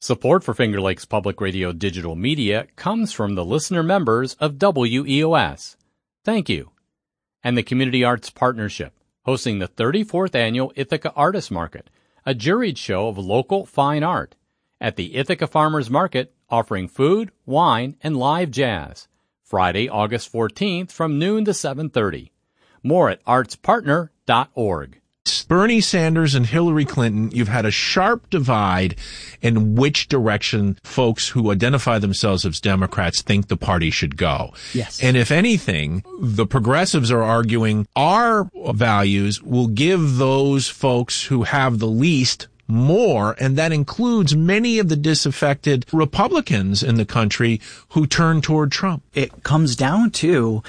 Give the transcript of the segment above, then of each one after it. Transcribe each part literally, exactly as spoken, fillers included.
Support for Finger Lakes Public Radio digital media comes from the listener members of W E O S. Thank you. And the Community Arts Partnership, hosting the thirty-fourth Annual Ithaca Artist Market, a juried show of local fine art, at the Ithaca Farmers Market, offering food, wine, and live jazz. Friday, August fourteenth from noon to seven thirty. More at arts partner dot org. Bernie Sanders and Hillary Clinton, you've had a sharp divide in which direction folks who identify themselves as Democrats think the party should go. Yes. And if anything, the progressives are arguing our values will give those folks who have the least more, and that includes many of the disaffected Republicans in the country who turn toward Trump. It comes down to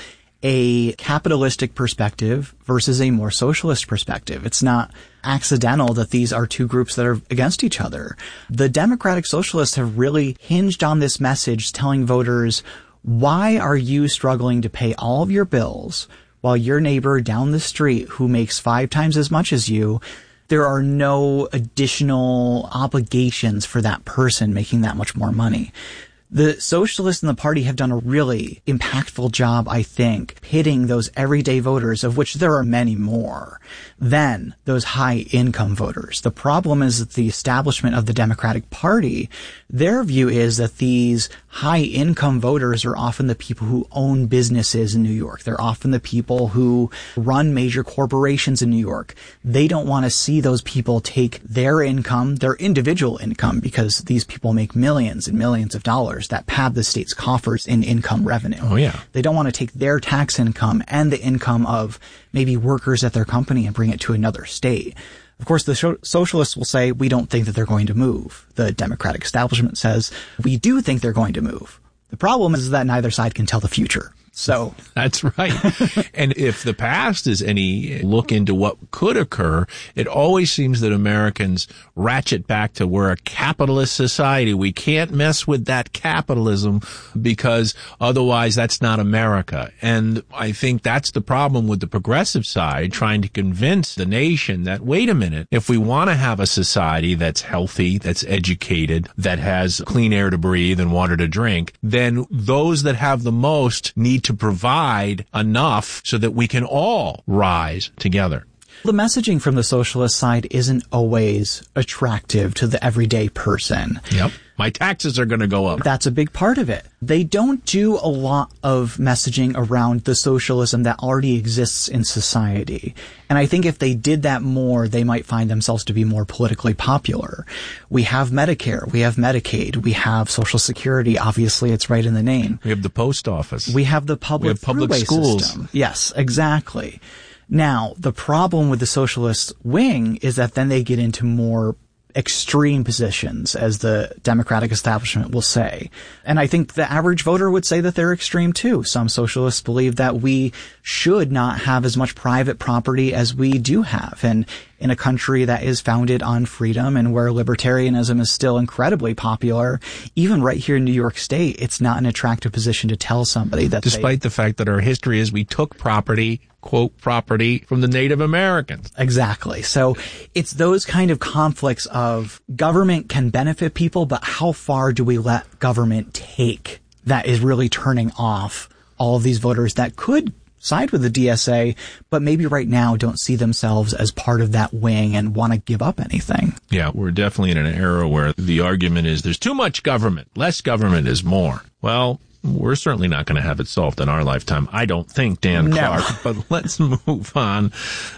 a capitalistic perspective versus a more socialist perspective. It's not accidental that these are two groups that are against each other. The Democratic Socialists have really hinged on this message telling voters, why are you struggling to pay all of your bills while your neighbor down the street who makes five times as much as you, there are no additional obligations for that person making that much more money. The socialists in the party have done a really impactful job, I think, pitting those everyday voters, of which there are many more, than those high-income voters. The problem is that the establishment of the Democratic Party, their view is that these high-income voters are often the people who own businesses in New York. They're often the people who run major corporations in New York. They don't want to see those people take their income, their individual income, because these people make millions and millions of dollars that pad the state's coffers in income revenue. Oh, yeah. They don't want to take their tax income and the income of maybe workers at their company and bring it to another state. Of course, the so- socialists will say, we don't think that they're going to move. The Democratic establishment says, we do think they're going to move. The problem is that neither side can tell the future. So that's right. And if the past is any look into what could occur, it always seems that Americans ratchet back to we're a capitalist society. We can't mess with that capitalism because otherwise that's not America. And I think that's the problem with the progressive side, trying to convince the nation that, wait a minute, if we want to have a society that's healthy, that's educated, that has clean air to breathe and water to drink, then those that have the most need to to provide enough so that we can all rise together. The messaging from the socialist side isn't always attractive to the everyday person. Yep. My taxes are going to go up. That's a big part of it. They don't do a lot of messaging around the socialism that already exists in society. And I think if they did that more, they might find themselves to be more politically popular. We have Medicare. We have Medicaid. We have Social Security. Obviously, it's right in the name. We have the post office. We have the public, we have public schools. System. Yes, exactly. Now, the problem with the socialist wing is that then they get into more extreme positions, as the Democratic establishment will say. And I think the average voter would say that they're extreme too. Some socialists believe that we should not have as much private property as we do have. And in a country that is founded on freedom and where libertarianism is still incredibly popular, even right here in New York State, it's not an attractive position to tell somebody that despite they, the fact that our history is we took property, quote, property from the Native Americans. Exactly. So it's those kind of conflicts of government can benefit people, but how far do we let government take that is really turning off all of these voters that could side with the D S A, but maybe right now don't see themselves as part of that wing and want to give up anything. Yeah, we're definitely in an era where the argument is there's too much government. Less government is more. Well, we're certainly not going to have it solved in our lifetime. I don't think, Dan no. Clark. But let's move on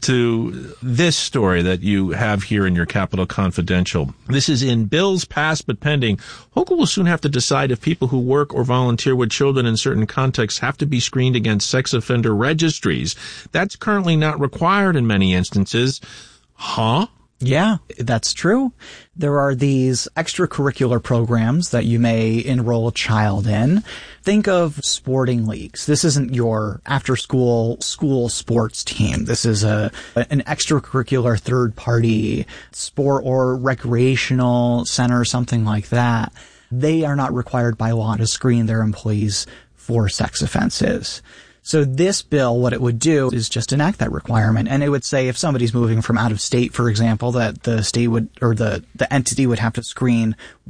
to this story that you have here in your Capital Confidential. This is in bills passed but pending. Hochul will soon have to decide if people who work or volunteer with children in certain contexts have to be screened against sex offender registries. That's currently not required in many instances. Huh? Yeah, that's true. There are these extracurricular programs that you may enroll a child in. Think of sporting leagues. This isn't your after-school school sports team. This is a an extracurricular third-party sport or recreational center, something like that. They are not required by law to screen their employees for sex offenses. So this bill, what it would do is just enact that requirement. And it would say if somebody's moving from out of state, for example, that the state would, or the, the entity would have to screen